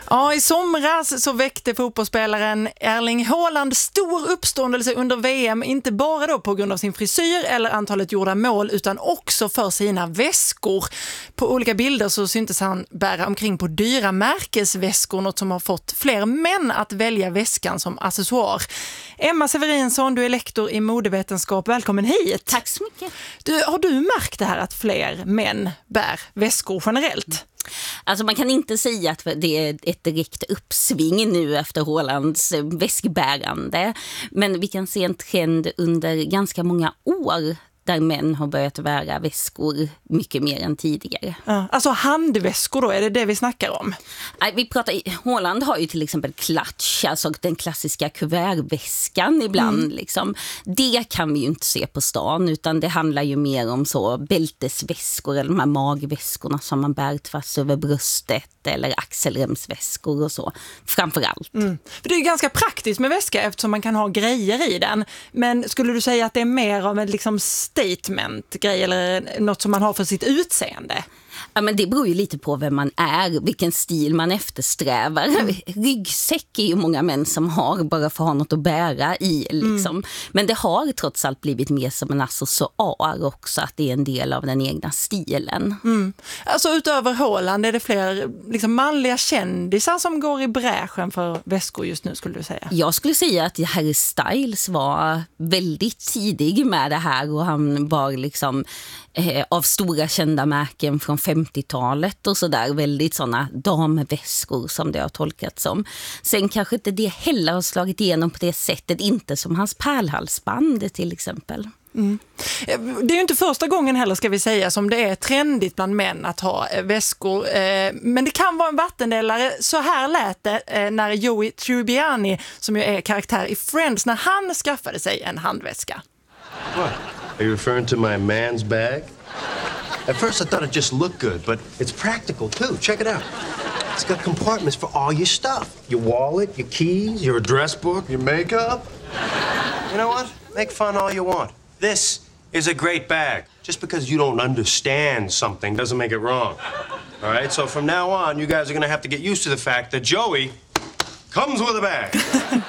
Ja, i somras så väckte fotbollsspelaren Erling Haaland stor uppståndelse under VM, inte bara då på grund av sin frisyr eller antalet gjorda mål utan också för sina väskor. På olika bilder så syntes han bära omkring på dyra märkesväskor, något som har fått fler män att välja väskan som accessoar. Emma Severinsson, du är lektor i modevetenskap. Välkommen hit. Tack så mycket. Har du märkt det här att fler män bär väskor generellt? Alltså man kan inte säga att det är ett direkt uppsving nu efter Haalands väskbärande. Men vi kan se en trend under ganska många år där män har börjat bära väskor mycket mer än tidigare. Ja, alltså handväskor då, är det vi snackar om? Haaland har ju till exempel clutch, alltså den klassiska kuvertväskan ibland. Liksom. Det kan vi ju inte se på stan, utan det handlar ju mer om så bältesväskor eller de här magväskorna som man bär tvärs över bröstet eller axelremsväskor och så, framförallt. För det är ju ganska praktiskt med väska eftersom man kan ha grejer i den. Men skulle du säga att det är mer av en liksom statement-grej eller något som man har för sitt utseende? Ja, men det beror ju lite på vem man är, vilken stil man eftersträvar. Ryggsäck är ju många män som har bara för att ha något att bära i. Liksom. Men det har trots allt blivit mer som en accessoar också, att det är en del av den egna stilen. Alltså utöver Haaland är det fler liksom manliga kändisar som går i bräschen för väskor just nu, skulle du säga? Jag skulle säga att Harry Styles var väldigt tidig med det här och han var liksom av stora kända märken från 50-talet och sådär, väldigt sådana damväskor som det har tolkats som. Sen kanske inte det heller har slagit igenom på det sättet, inte som hans pärlhalsband till exempel. Det är ju inte första gången heller, ska vi säga, som det är trendigt bland män att ha väskor, men det kan vara en vattendelare. Så här lät det när Joey Tribbiani, som ju är karaktär i Friends, när han skaffade sig en handväska. What? Are you referring to my man's bag? At first I thought it just looked good, but it's practical too. Check it out. It's got compartments for all your stuff. Your wallet, your keys, your address book, your makeup. You know what? Make fun all you want. This is a great bag. Just because you don't understand something doesn't make it wrong. All right? So from now on, you guys are going to have to get used to the fact that Joey comes with a bag.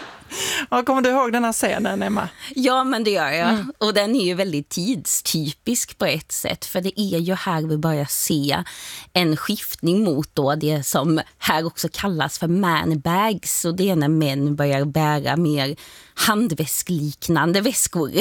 Ja, kommer du ihåg den här scenen, Emma? Ja, men det gör jag. Och den är ju väldigt tidstypisk på ett sätt. För det är ju här vi börjar se en skiftning mot då det som här också kallas för manbags. Och det är när män börjar bära mer handväskliknande väskor.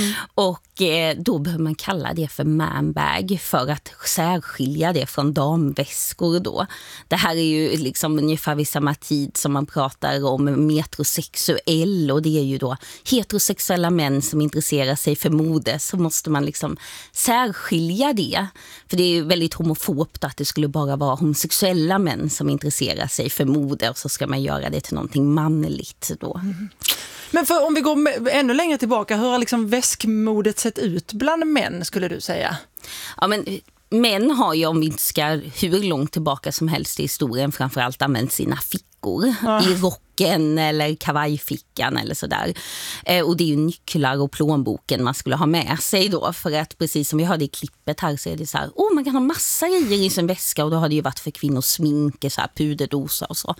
Och då behöver man kalla det för manbag för att särskilja det från damväskor då. Det här är ju liksom ungefär vid samma tid som man pratar om metrosexuell, och det är ju då heterosexuella män som intresserar sig för mode, så måste man liksom särskilja det. För det är ju väldigt homofobt att det skulle bara vara homosexuella män som intresserar sig för mode, och så ska man göra det till någonting manligt då. Men för om vi går ännu längre tillbaka, hur har liksom väskmodet sett ut bland män, skulle du säga? Ja, men män har ju, om vi inte ska hur långt tillbaka som helst i historien, framförallt använt sina fickor i rocken eller kavajfickan eller sådär. Och det är ju nycklar och plånboken man skulle ha med sig då, för att precis som vi hörde i klippet här så är det så här, man kan ha massa grejer i sin väska, och då har det ju varit för kvinnor sminke, så här puderdosa och så.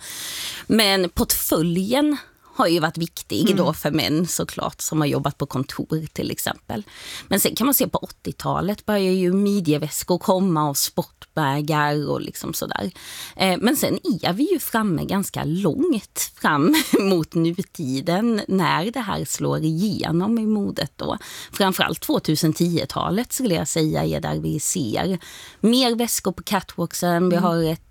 Men portföljen har ju varit viktig då för män såklart, som har jobbat på kontor till exempel. Men sen kan man se på 80-talet börjar ju midjeväskor komma och sportbägar och liksom sådär. Men sen är vi ju framme ganska långt fram mot nutiden när det här slår igenom i modet då. Framförallt 2010-talet skulle jag säga är där vi ser mer väskor på catwalksen. Vi har ett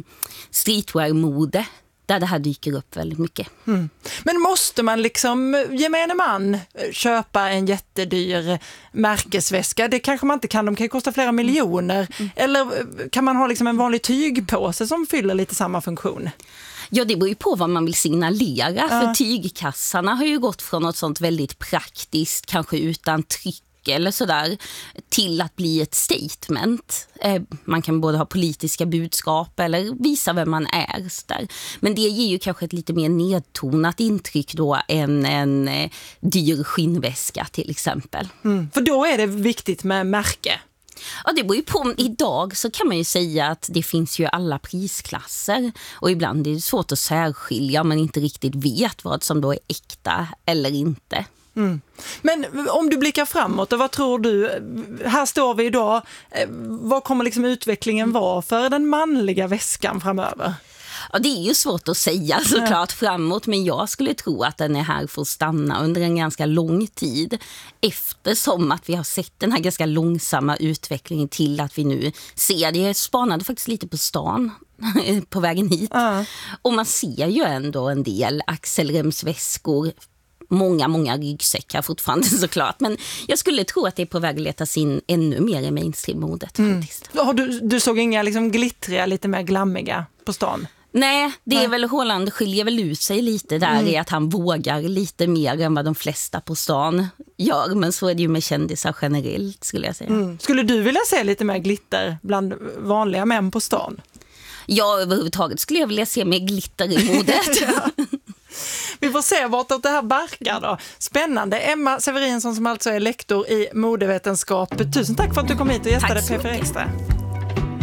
streetwear-mode där det här dyker upp väldigt mycket. Men måste man liksom, gemene man, köpa en jättedyr märkesväska? Det kanske man inte kan, de kan ju kosta flera miljoner. Eller kan man ha liksom en vanlig tygpåse som fyller lite samma funktion? Ja, det beror ju på vad man vill signalera. För tygkassarna har ju gått från något sånt väldigt praktiskt, kanske utan tryck eller sådär, till att bli ett statement. Man kan både ha politiska budskap eller visa vem man är. Sådär. Men det ger ju kanske ett lite mer nedtonat intryck då än en dyr skinnväska till exempel. För då är det viktigt med märke. Ja, det beror ju på. Idag så kan man ju säga att det finns ju alla prisklasser och ibland är det svårt att särskilja om man inte riktigt vet vad som då är äkta eller inte. Mm. Men om du blickar framåt, vad tror du? Här står vi idag. Vad kommer liksom utvecklingen vara för den manliga väskan framöver? Ja, det är ju svårt att säga såklart framåt, men jag skulle tro att den är här för att stanna under en ganska lång tid, eftersom att vi har sett den här ganska långsamma utvecklingen till att vi nu ser, det spanade faktiskt lite på stan på vägen hit, och man ser ju ändå en del axelremsväskor, många ryggsäckar fortfarande såklart, men jag skulle tro att det är på väg att letas in ännu mer i mainstream-modet faktiskt. Du såg inga liksom glittriga, lite mer glammiga på stan? Nej, det är väl Haaland skiljer väl ut sig lite där i att han vågar lite mer än vad de flesta på stan gör, men så är det ju med kändisar generellt skulle jag säga. Skulle du vilja se lite mer glitter bland vanliga män på stan? Ja, överhuvudtaget skulle jag vilja se mer glitter i modet. Vi får se vart det här barkar då. Spännande. Emma Severinsson som alltså är lektor i modevetenskap. Tusen tack för att du kom hit och gästade P4 Extra.